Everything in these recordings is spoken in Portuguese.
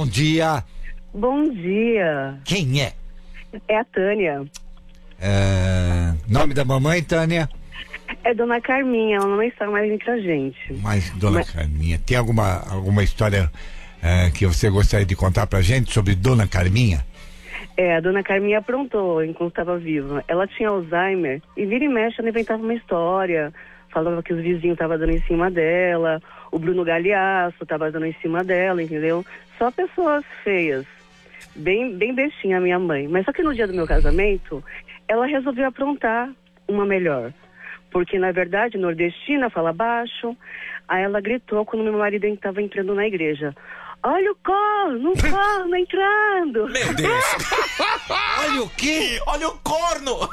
bom dia. Bom dia. Quem é? É a Tânia. Nome da mamãe, Tânia? É Dona Carminha, ela não está mais entre a gente. Mas, Dona Carminha, tem alguma história que você gostaria de contar pra gente sobre Dona Carminha? A Dona Carminha aprontou enquanto estava viva. Ela tinha Alzheimer e vira e mexe ela inventava uma história. Falava que os vizinhos estavam dando em cima dela, o Bruno Galhaço estava dando em cima dela, entendeu? Só pessoas feias. Bem bestinha a minha mãe. Mas só que no dia do meu casamento, ela resolveu aprontar uma melhor. Porque, na verdade, nordestina fala baixo. Aí ela gritou quando meu marido estava entrando na igreja. Olha o corno entrando. Meu Deus. Olha o quê? Olha o corno.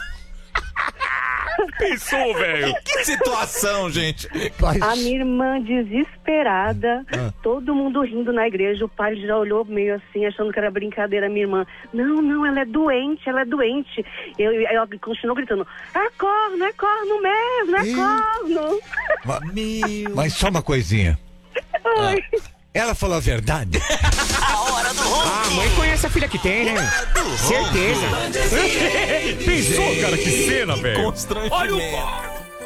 Pensou, velho? Que situação, gente. A minha irmã desesperada, todo mundo rindo na igreja, o padre já olhou meio assim, achando que era brincadeira, minha irmã. Não, ela é doente. Ela continuou gritando, é corno mesmo, é corno. Mas só uma coisinha. Ai. Ela falou a verdade? A hora do ronco. A mãe conhece a filha que tem, né? Certeza. Pensou, cara, que cena, velho? Constrangimento. Olha o